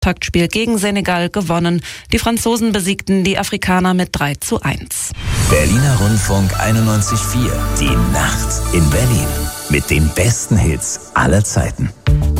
Auftaktspiel gegen Senegal gewonnen. Die Franzosen besiegten die Afrikaner mit 3:1. Berliner Rundfunk 91.4. Die Nacht in Berlin. Mit den besten Hits aller Zeiten.